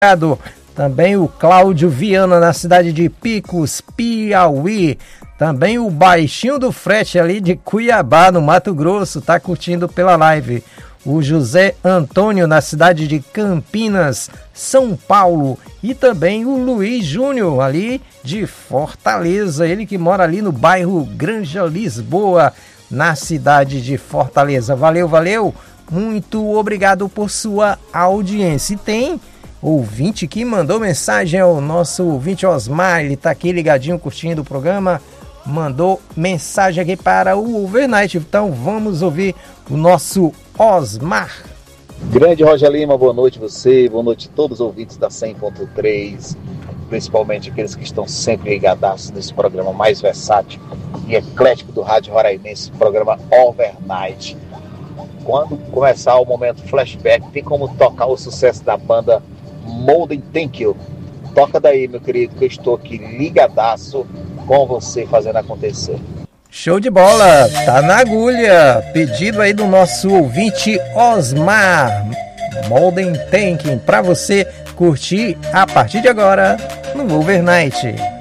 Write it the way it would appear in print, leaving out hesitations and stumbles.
Também o Cláudio Viana, na cidade de Picos, Piauí. Também o Baixinho do Frete, ali de Cuiabá, no Mato Grosso, tá curtindo pela live. O José Antônio, na cidade de Campinas, São Paulo. E também o Luiz Júnior, ali de Fortaleza. Ele que mora ali no bairro Granja Lisboa, na cidade de Fortaleza. Valeu, valeu. Muito obrigado por sua audiência. E tem ouvinte que mandou mensagem, é o nosso ouvinte Osmar, ele tá aqui ligadinho curtindo o programa, mandou mensagem aqui para o Overnight. Então vamos ouvir o nosso Osmar. Grande Roger Lima, boa noite você, boa noite a todos os ouvintes da 100.3, principalmente aqueles que estão sempre ligadaços nesse programa mais versátil e eclético do Rádio Rorainense, programa Overnight. Quando começar o momento flashback, tem como tocar o sucesso da banda Molden Thank You. Toca daí, meu querido, que eu estou aqui ligadaço com você fazendo acontecer. Show de bola, tá na agulha. Pedido aí do nosso ouvinte Osmar, Molden Thank You, pra você curtir a partir de agora no Overnight.